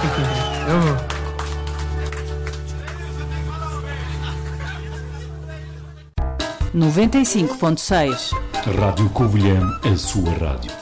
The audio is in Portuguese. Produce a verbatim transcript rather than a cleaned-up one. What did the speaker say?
noventa e cinco ponto seis Rádio Covilhã, a sua rádio.